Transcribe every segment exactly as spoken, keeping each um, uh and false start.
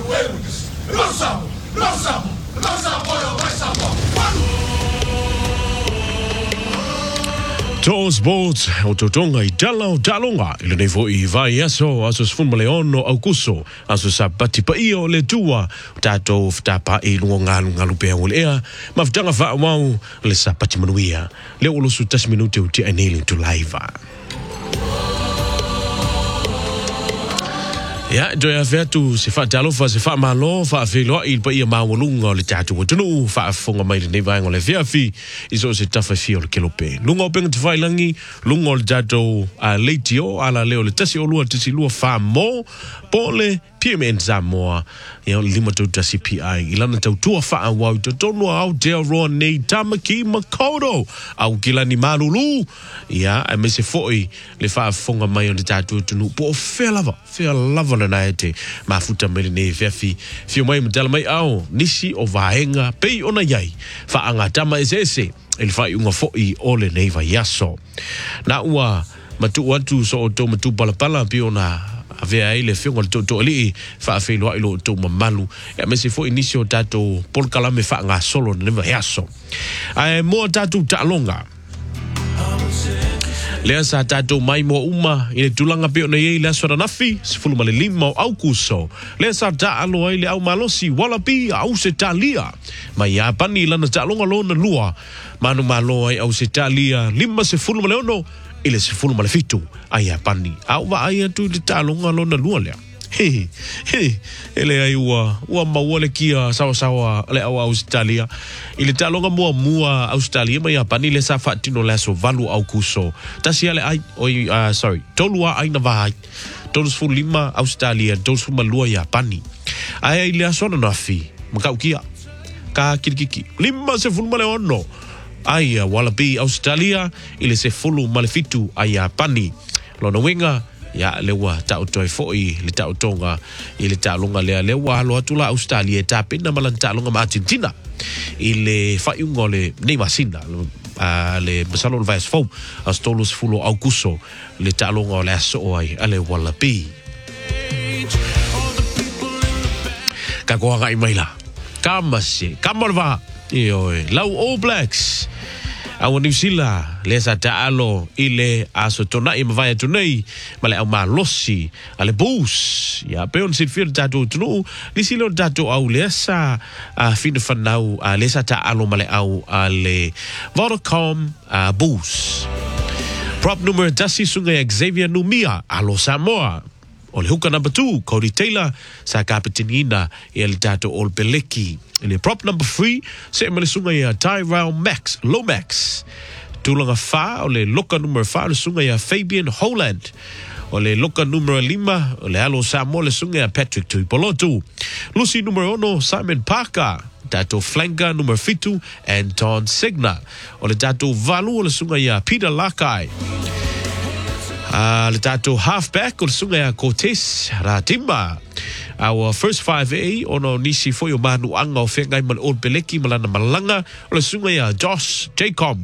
Tos Boats, o totonga I tala o talonga, ile nei fo I vai aso, aso sfun maleono au kuso, aso sa pati pa iyo le tua, tato ftapa I lungo ngalu ngalu pea ule ea, maftanga fa wau, le sa pati manuia, le ulo su tas minute uti aineling to live. Ya, joya fetu se fa talo fa se fa malo fa felo il pa ia mawulunga le tatu tunu fa fonga mai ne vai ngole fia fi iso se tafa fi o kelope lunga peng te vai langi lunga le tatu a leitio ala leo le tasi o lua tasi lua fa mo pole P M N Samoa ia lima tau tasi P I ilana tau tua fa wau to tonu au te roa nei tamaki makodo au kilani malulu ia a me se foi le fa fonga mai o le tatu tunu po fe lava fe lava na ete mafuta mele ne fefi fio mai mtala mai au nisi o vaenga pei ona yai fa anga tama ese el fa unga foi ole nei va yaso na ua matu watu so to matu pala pala pi ona ave ai le fio to to li fa fe lo ilo to mamalu ya me se foi inisio tato por kala me fa nga solo ne va yaso ai mo tatu talonga Lea sa tato mai mo uma i le tulanga peo na yei lea sora nafi se fulu male lima o au kuso. Lea sa ta alo ai le au malosi walapi au se talia. Mai a pani lana ta alonga lona lua. Manu malo ai au se talia lima se fulu male ono i le se fulu male fitu. Ai a pani. Au wa ai atu le ta alonga lona lua lea. He, he, ele ai ua, ua maua le kia sawa sawa le au Australia. Ile talonga mua mua Australia mai apani le sa fatino le so valu au kuso. Tasi ale ai, oi, uh, sorry, tolua ai na vahai. Tolus fu lima Australia, tolus fu malua ya apani. Ai ile asona nafi, makau kia, ka kirikiki. Lima se fulu male ono. Ai, walapi Australia, ile se fulu male fitu ai apani. Lona wenga, ya lewa tau toi foi le tau tonga i le talonga le lewa lo atula Australia ta pena malan talonga ma Argentina i le faiunga le nei masina a le masalo le vais fo astolos fulo augusto le talonga le so ai ale walapi ka ko ga imaila kamase kamorva io lau All Blacks Awa New Zealand le sa taalo ile aso tona i mavaya tunei male au malosi ale bus ya peon sit fir tatu tunu li silo tatu au le sa a fin fanau a le sa taalo male au ale Vodacom a bus prop number dasi sungai Xavier Numia alo Samoa o le huka number two, Cody Taylor, sa kapitinina i le tato All Beleki. Le prop number three, se mele sunga ia Tyrell Max, Lomax. Tulanga fa, o le loka number five, le sunga ia Fabian Holland. O le loka numero lima, o le alo Samoa, le sunga ia Patrick Tuipolotu. Lucy numero uno, Simon Parker. Tato flanker numero fitu, Anton Signa. O le tato valu, o le sunga ia Peter Lakai. Uh, le tato halfback o le sunga ia Cortez Ratimba. Our first five A ono nisi foi o manu anga o whengai man All Beleki malana malanga o le sunga ia Josh Jacob.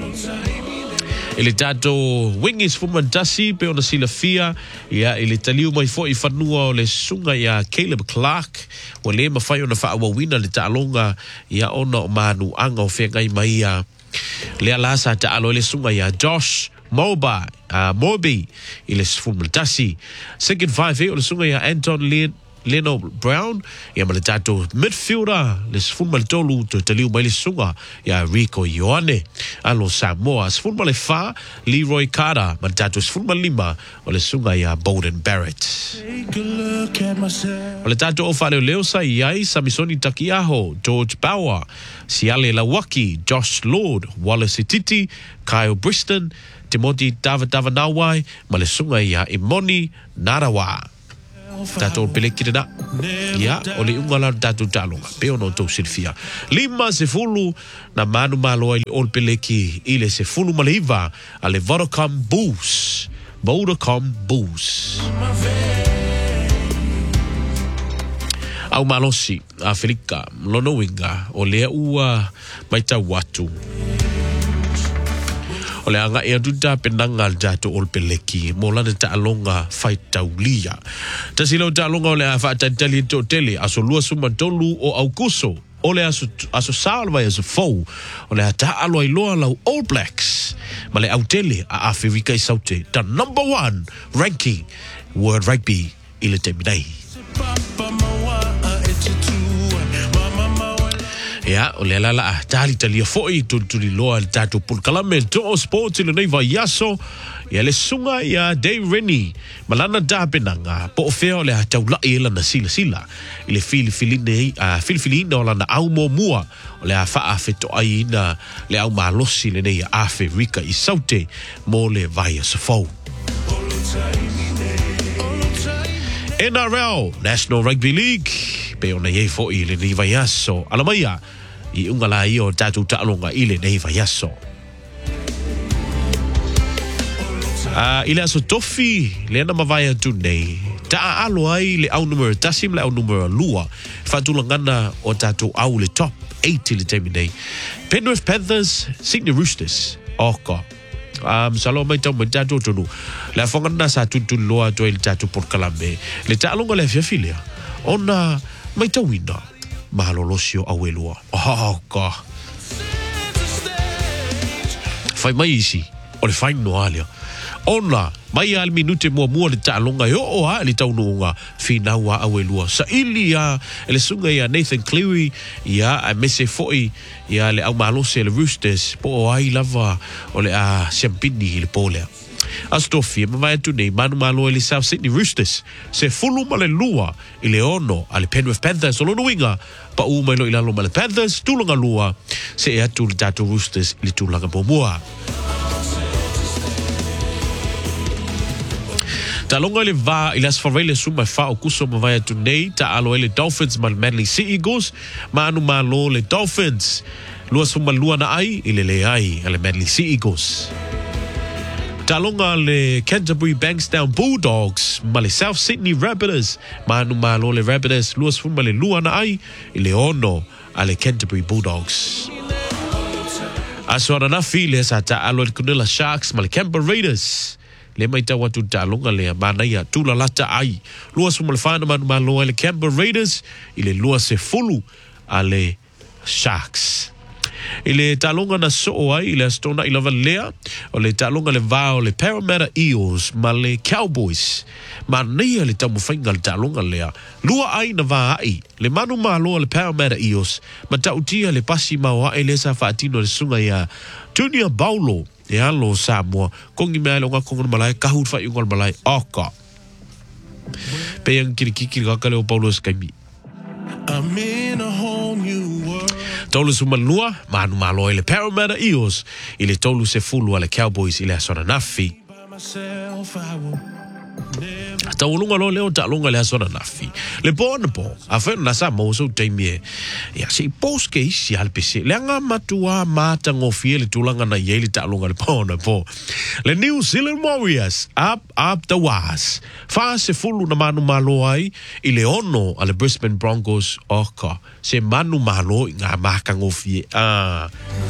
Ele tato wingis fumantasi pe ona sila fia ia ele taliu mai foi fanua o le sunga ia Caleb Clark o le mawhai ona whaawawina le talonga ia ona o manu anga o whengai mai ia le alasa ta alo le sunga ia Josh Moba, uh, Moby, il est fumantasi. Second five A, o le sunga ia Anton Len Leno Brown, ia maletato midfielder, le sfuma tolu to taliu mai le sunga ia Rico Ioane. Alo Samoa, sfuma le fa Leroy Carter, maletato sfuma lima o le sunga ia Bowden Barrett. O le tato o whare o leo sa iai Samisoni Takiaho, George Bauer, Siale Lawaki, Josh Lord, Wallace Titi, Kyle Briston, Timothy Davanawai, ma le sunga ia Imoni Narawa. Tato peleki na ya o le ungala tato talonga pe ono to silfia lima se fulu na manu malo i ol peleki ile se fulu maliva ale Vodacom boost Vodacom boost au malosi a Felika lono winga o le ua mai ta watu o le anga e tuta penanga jato ol peleki mo la ta alonga fight taulia ta silo ta alonga le fa ta tali to tele aso lua suma tolu o aukuso o le aso aso salva aso fo o le ta alo i loa lau All Blacks ma le autele a Afrika i saute ta number one ranking World Rugby i le teminai. Ya, o le la la tali tali foi tu tu li loa tatu pul kalame to sport le nei va yaso ya le sunga ya Dave Rennie malana da penanga po feo le tau la ela na sila sila ile fili fili nei a fili fili no la na au mo mua o le fa afeto ai na le au malosi le nei Afrika i saute mo le vai so fo. N R L National Rugby League pe ona ye fo ile nei va yaso alamaya i ungala i o tatu ta'alonga ile nei va yaso. Uh, ile aso tofi le na mavaya tu nei ta alo ai le au numero tasim le au numero lua fatulangana o tatu au le top eight le temi nei Penrith Panthers Sydney Roosters oka um salo mai tau mai tatu tunu le fongana sa tutu loa to il tatu por kalame le ta'alonga le fiafilia ona mai tau wina mahalolosio awelua oh ka fai mai isi o le fai no alia ona mai al minute mo mo le talonga yo o ha le taununga fina wa awelua sa ilia ele sunga ya Nathan Cleary ya a mese foi ya le au malose le Roosters po ai lava o le a champini le pole Astofi ma vai tu nei manu malo ele South Sydney Roosters se fulu male lua ile ono ale Penrith Panthers lo winga pa u mai lo ilalo male Panthers tulanga lua se e atu le tatu Roosters le tulanga pomua talonga le va ilas farele suma fa o kuso ma vai tu nei ta alo ele Dolphins mal Manly Sea Eagles manu malo le Dolphins lua suma lua na ai ile le ai ale Manly Sea Eagles. Talonga le Canterbury Bankstown Bulldogs, ma le South Sydney Rabbitohs, manu malo le Rabbitohs, luas fuma le lua na ai, i le ono a le Canterbury Bulldogs. Aswana na file sa ta alo le Kunilla Sharks, ma le Canberra Raiders, le mai ta watu talonga le mana ia tula lata ai, luas fuma le whana manu malo a le Canberra Raiders, i le luas se fulu a le Sharks. Ile talonga na so ai ile stona ile valea o le talonga le va o le Parramatta Eels ma le Cowboys ma nei le tamu fainga le talonga lea lua ai na va ai le manu malo le Parramatta Eels ma tautia le pasi ma wa ele sa fatino le sunga ya Junior Paulo e alo Samoa kongi mai longa kongo malai kahut fa ingol malai oka pe yang kiri kiri ka le Paulo skami I'm in a whole new world. Tolu sumalua, manu malo ele Parramatta Eels, ile tolu se fulu ale Cowboys ile asona nafi. Taulunga lo leo talunga le asona nafi. Le bon po, afen na sa mo so taimie. Ya si pos ke isi alpese. Le anga matua mata ngofie le tulanga na ye le talunga le bon po. Le New Zealand Warriors up up the was. Fa se fulu na manu malo ai ile ono ale Brisbane Broncos oka. Se manu malo nga maka ngofie. Ah.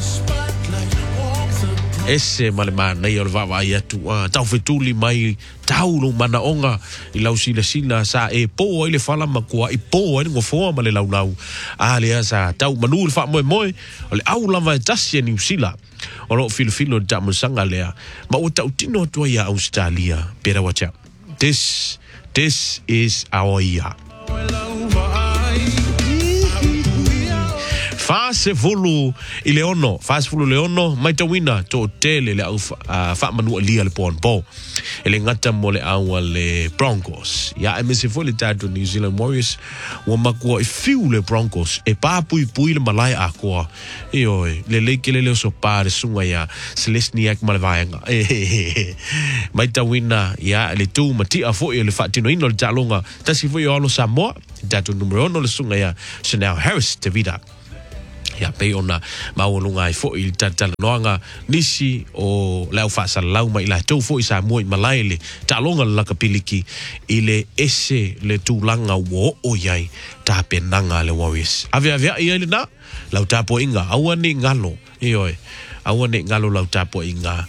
Ese male mana ia le vava ia tu tau fetuli mai tau lo mana onga i lau sila sila sa e po ile fala makua i po ai ngo fo male lau lau ale sa tau manu le fa moe moe ole au lava tasia New Zealand o lo filo filo da musanga lea ma o tau tino to ia Australia pera wacha this this is our year. Fase fulu i leono, fase fulu leono, mai tawina to tele le au fa manu lia le pon po. Ele ngata mo le au le Broncos. Ya e mese fulu tatu New Zealand Warriors, wa makua i fiu le Broncos, e pa pui pui le malai a koa. E oi, le leike le leo so pare sunga ya, Celestniak malavaenga. Mai tawina, ya le tu mati a fo i le fatino ino le talonga, tasi fo i alo Samoa, tatu numero ono le sunga ya, Chanel Harris te vida. Ya pe ona maulunga i fo i tala noanga nisi o lau fasa lau mai la tau fo i sa moi malaile talonga la kapiliki ile ese le tulanga wo o yai ta penanga le Warriors ave ave ia le na lau tapo inga awane ngalo ioi awane ngalo lau tapo inga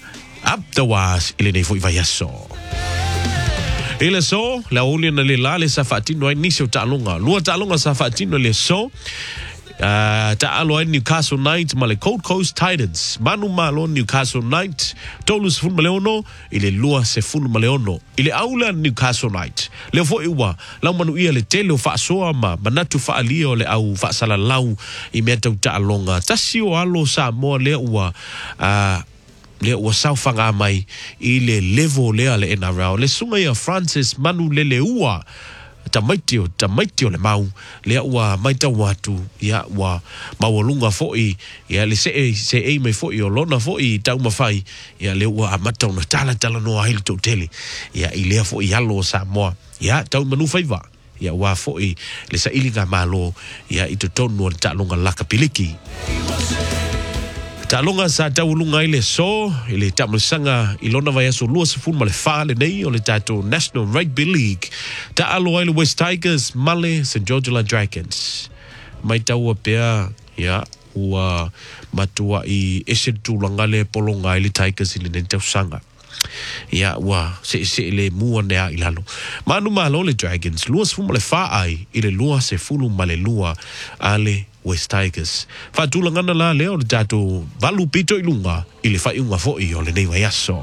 up the was ile nei foi vai aso ile so la uli na le la le safatino ai nisio talonga lua talonga safatino le so Uh, ta'alo ai Newcastle Knights ma le Gold Coast Titans manu malo Newcastle Knights tolu se funu maleono ile lua se funu maleono ile aula Newcastle Knights le fo iwa la manu ia le tele fa soa ma manatu fa alio le au fa sala lau i meta ta'alonga tasio alo sa mo le ua uh, le ua saufanga mai ile level le ale N R L le sunga ia Francis manu le le ua tamaitio tamaitio le mau le ua maita watu ya wa mawalunga foi ya le se se e me foi o lona foi tau mafai ya le ua amata ona tala tala no ai to tele ya ile foi yalo sa mo ya tau manu faiva ya wa foi le sa ilinga malo ya ito tonu ta longa laka piliki talonga sa taulunga ile so ile tamusanga ilona vai aso lua sefulu male fale nei o le tato National Rugby League ta alo ile West Tigers male Saint George La Dragons mai taua pea ya ua matua i ese tulanga le polonga ile Tigers ile nentau sanga ya wa se se le mua nea ilalo manu malo le Dragons lua sefulu male fa ai ile lua sefulu male lua ale West Tigers. Fa tulangana la leo le tato valu pito ilunga ile fa iunga fo i o le nei vai aso.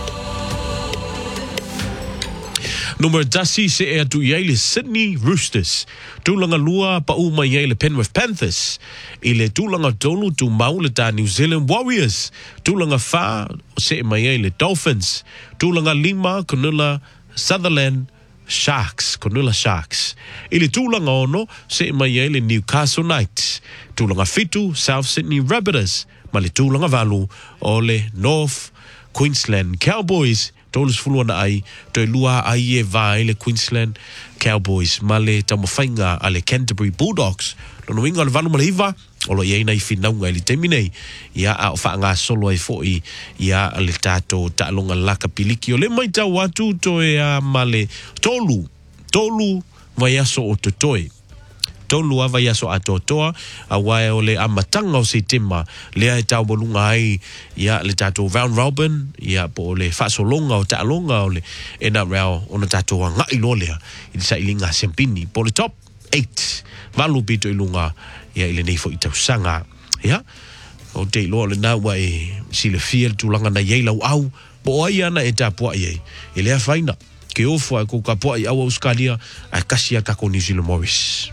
Number dasi se e atu iai le Sydney Roosters. Tulanga lua pa uma iai le Penrith Panthers. Ile tulanga tolu tu mau le ta New Zealand Warriors. Tulanga fa se e mai iai le Dolphins. Tulanga lima konula Sutherland Sharks, Konula Sharks. Ile tulanga ono se mai ele Newcastle Knights. Tulanga fitu South Sydney Rabbitohs. Male tulanga valu ole North Queensland Cowboys. Tolus fuluana ai toi lua ai e vai le Queensland Cowboys male tamafainga ale Canterbury Bulldogs. Lono winga le valu male iva olo ia ina i finaunga ili teminei ia a ofa ngā solo ai foi ia le tato ta'alonga laka piliki o le mai tau atu toe a male tolu tolu vai aso o totoe tolu a vai aso a totoa a wae o le amatanga o se tema lea e tau bolunga ai ia le tato round robin ia po le fasolonga o ta'alonga o le N R L o na tato a ngai lolea ili sa ilinga sempini po le top eight valu pito ilunga ia ile nei fo i tausanga ia o te loa le nā wa e si le fia le tūlanga na iei lau au po ai ana e tā pua iei e lea whaina ke ofo ai ko ka pua i au Australia a kasi a kako New Zealand Morris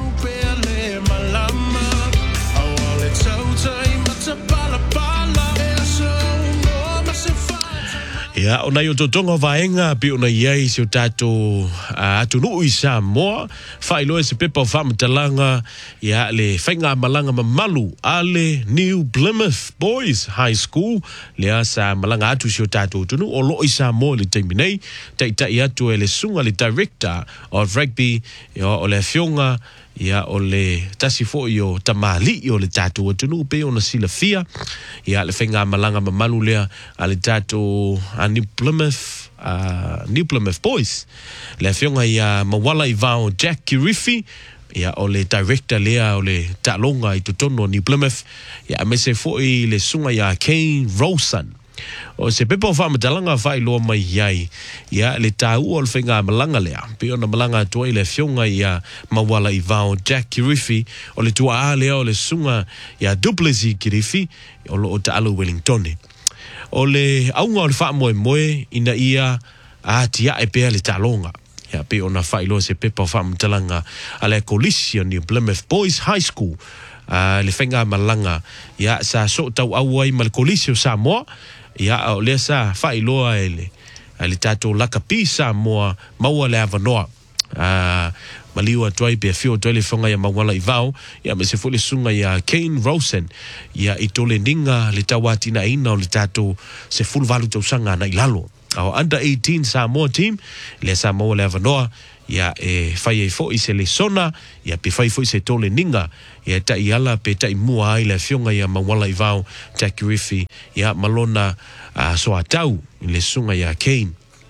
ia ona yo totonga vaenga pi ona iei se o tato atu nuu i Samoa whailo se pepa o whamatalanga ia le whainga malanga mamalu ale New Plymouth Boys High School le asa malanga atu se o tato tunu o lo i Samoa le teiminei tai tai atu e le sunga le director of rugby ia o le fionga ia o le tasi fo yo tamali yo le tato o tunu pe ona sila fia ia le whainga malanga mamalu lea a le tato a New Plymouth uh, New Plymouth Boys le fionga ia mawala i vao Jack Kirifi ia o le director lea o le talonga i tutono New Plymouth ia me se fo i le sunga ia Kane Rosen o se pepa o whamatalanga whai loa mai iai ia le tau o le whainga malanga lea pe ona malanga tua i le fionga ia mawala i vao Jack Kirifi o le tua a lea o le sunga ia Duplessis Kirifi o lo o Ta'alu Wellingtone o le aunga o le wha moe moe ina ia a tia e pea le talonga ia pe ona whai loa se pepa o whamatalanga a le Coalition New Plymouth Boys High School uh, le whainga malanga ia sa so tau auai ma le Coalition Samoa ia o le sa fai loa ele ale tato laka pi Samoa maua le avanoa a maliwa toi pe fio toi le fonga ya mawala i vao ia me se fo le sunga ya Kane Rosen ia i tole ninga le tawati na ina o le tato se full valu tau sanga na ilalo au under eighteen Samoa team le Samoa le avanoa ia e fai e fo i se le sona ia pe fai fo i se tole ninga ia ta iala pe ta imua ai le fionga ia mawala i vao Jack Kirifi ia malona uh, so atau le sunga ia Kane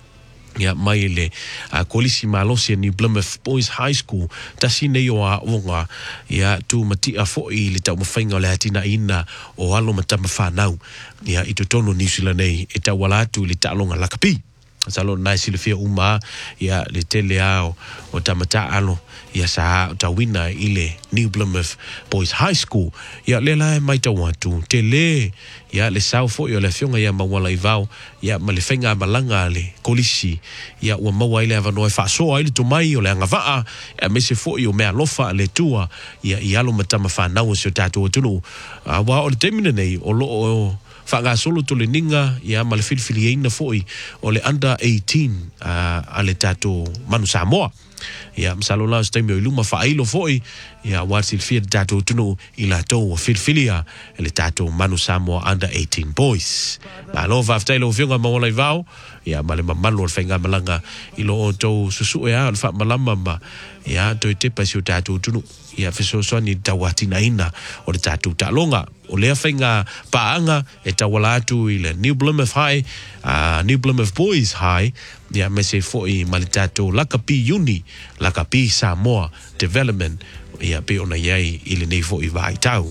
ya mai le a kolisi malosi New Plymouth Boys High School tasi nei o a onga ya tu mati a foi le tau mawhainga o le hatina ina o alo matama whanau ya i tono New Zealand nei e tau wala atu le talonga lakapi salo nai sile fia uma ya le tele ao o tamata alo ya sa tawina ile New Plymouth Boys High School ya le lai mai tau atu tele ya le sau fo yo le fionga ya mawala i vau ya ma le whainga malanga le kolisi ya ua maua ile ava noe whaasoa ile to mai o le anga vaa ya mese fo yo mea lofa le tua ya i alo matama whanau si o tātou atunu a wa o le temina nei o lo o whanga solo to le ninga ya ma le filifili eina foi o le under eighteen uh, a le tātou manu Samoa ya msalo la stemi o iluma whailo foi ya watil fia tātou tunu i la tau o filfilia le tātou manu Samoa under eighteen boys ma lo whaftailo o fionga mawala i vau ya ma le mamalo o whainga malanga i lo o tau susu e a o le wha malama ma ya toi tepa si o tātou tunu ya fesosoani tawatina ina o le tātou talonga o lea whainga paanga e tawala atu i le New Plymouth High uh, New Plymouth Boys High ya me se foi ma le tātou Lakapi Uni Lakapi Samoa Development ya pe ona iai i le nei foi vai tau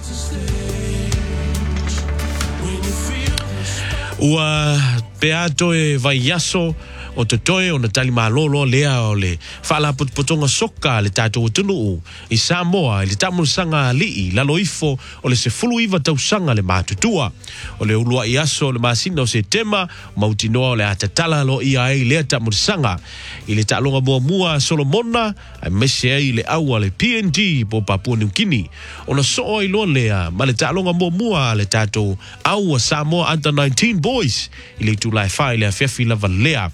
ua pe ato e vai yaso o te toe o na tali malolo lea o le whaala potonga soka le tātou tunu i Samoa i le tamusanga lii lalo ifo o le se fulu iwa tausanga le mātutua o le ulua i aso le masina o se tema mauti noa o le atatala lo i ai lea tamusanga i le talonga mua mua Solomona ai mese ai le aua le P N G po Papua New Guinea o na soa i loa lea ma le talonga mua mua le tātou aua Samoa under nineteen boys i le tulai whai lea whiawhi lava lea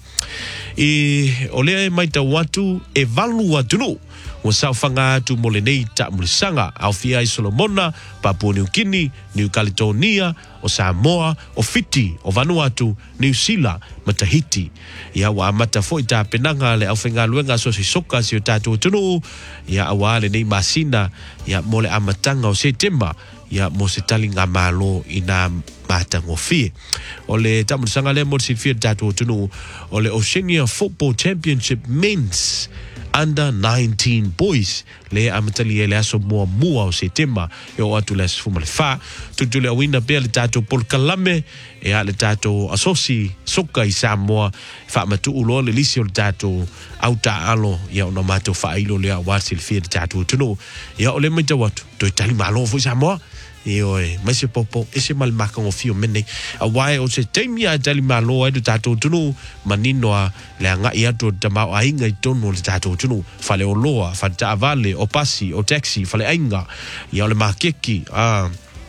e o lea e mai tau atu e valu atunu o sao whanga atu mo le nei ta mulisanga au fia i Solomona, Papua New Guinea, New Caledonia, o Samoa, o Fiti, o Vanuatu, New Zealand, ma Tahiti. Ia wa amata fo i ta penanga le au whenga luenga so si soka si o tātou tunu, ia awa le nei masina, ia mo le amatanga o September, ia mo se tali ngā malo i nā mātango fie. O le tamulisanga le mo si fia tātou tunu, o le Oceania Football Championship Men's under nineteen boys le amatali ele aso mua mua o September e o atu le asfuma le wha tutu le awina pia le tātou Polkalame e a le tātou asosi soka i Samoa wha matu ulo le lisi o le tātou au ta alo ia o na mātou wha ilo le a wāsi le fia le tātou tunu ia o le maita watu toi tali malo fo i Samoa e oi mai se popo e se mal maka o fio mene a wai o se teimi a tali malo ai do tātou tunu manino a le anga i atu tamau a inga i tonu le tātou tunu fale o loa fa ta vale o pasi o taxi fale ainga ia o le makeki a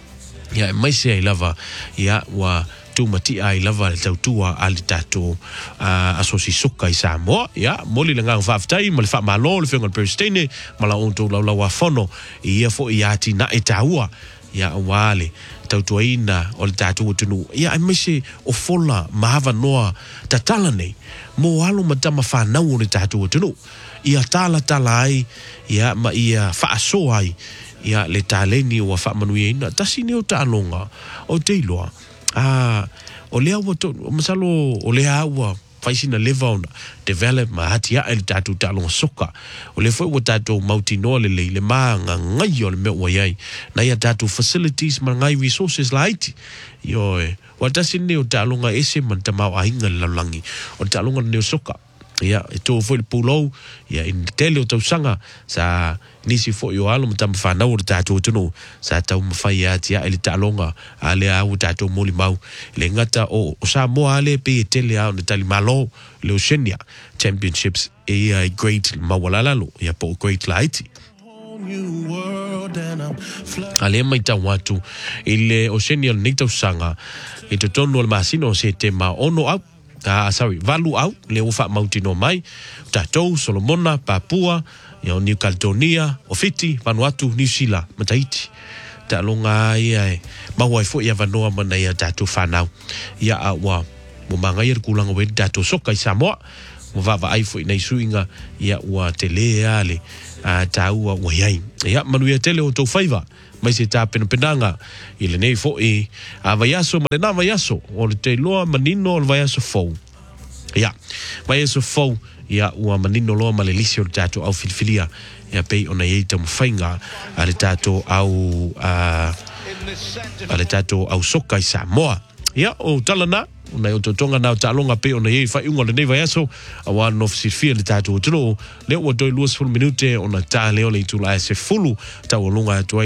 ia mai se ai lava ia wa tu mati ai lava le tautua a le tātou asosi soka i Samoa ia moli le ngang whaftai ma le wha malo le whionga le peristene ma la onto lau lau a whono i ia fo i ati na e taua ia wale tautuaina o le tātou tunu ia ai mese o fola mahava noa tatala nei mo alo matama whanau o le tātou tunu ia tala tala ai ia ma ia whaaso ai ia le tāleni o a whamanuia tasi ni o tālonga o teiloa ah, o lea ua o masalo o lea ua faisina leva ona develop ma hati a ele tātou tālonga soka o le foi ua tātou mauti noa le le le maa ngā ngai o le mea ua iai na ia tātou facilities ma ngai resources la haiti ioe wa tasi ne o tālonga ese man tamau a hinga le lalangi o le tālonga le neo soka ia e tō foi le pūlau ia in tele o tausanga sa nisi fo yo alo mtam whanau o le tātou tunu sa tau mawhai ati a ele tālonga a le au tātou moli mau le ngata o, o Samoa ale pe e tele au le tali malo le Oceania Championships e a great mawalalalo ia po great la Haiti ale mai tau watu i le Oceania nei tausanga i te tonu o le masino se te ma ono au ah sorry valu au le ufa mautino mai tātou Solomona Papua ia New Caledonia o Fiti Vanuatu New Zealand ma Tahiti ta longa ia e maua fo ia vanoa mana ia tātou whanau ia a wa mo mangai er kulanga we tātou soka i Samoa mo vava ai fo nei suinga ia ua tele ale a taua wa iai ia manu ia tele o tau whaiva mai se tā pena penanga i le nei fo i a vaiaso ma le nā vaiaso o le te loa manino o le vaiaso fau Ya, mai so fo ya ua manino loa malelisi o tato au filfilia ya pei ona yeita mfainga ale tato au uh, ale tato au soka i Samoa. Ya, o talana una yo totonga na talonga pe ona yei fa unga le neva yaso awan of sifia le tato tlo le o doi luas full minute ona ta le ole tula se fulu ta olunga to